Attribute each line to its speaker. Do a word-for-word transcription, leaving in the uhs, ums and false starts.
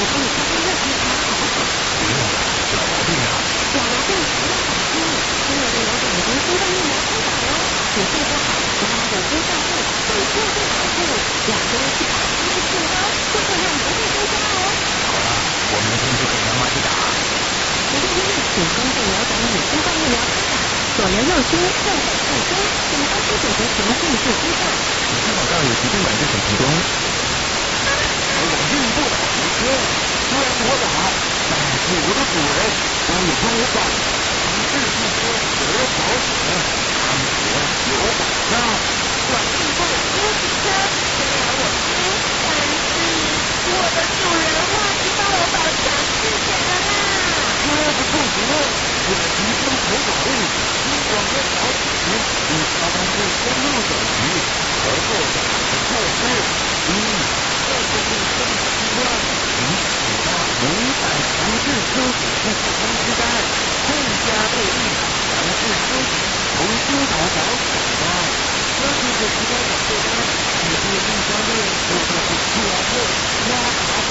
Speaker 1: 我帮你开开热水茶好不好？
Speaker 2: 不用，小毛病啊。
Speaker 1: 小毛病不要小心，因为这有点已经新冠疫苗开打了，你睡不好，妈妈的心脏病，对身体保护，两周去打一次刺刀，就会让不会增加哦。
Speaker 2: 好了，我明天就给妈妈去打。
Speaker 1: 十六日起，公费流感与新冠疫苗开打，左邻右舍、政府卫生，请关心解决前迅速支付。
Speaker 2: 你看网上有疾病管制审提供。
Speaker 3: 我运不了皮车，虽然我打，但是我的主人都有帮我保障，一日不多，得保险，安全有保障。
Speaker 1: 我运不了休息车，虽然我拼，但是我的主人忘记帮我保全质检了啦。
Speaker 3: 车子不行，我的提升投保率，希望跟保险与交通部公路等局合作打的措施。一，这就是政府机关允许他违反强制休息不普通期间，更加对应强制休息重新投保险的。根据这机关的负担，你对第三类或者是 Q R code 刷卡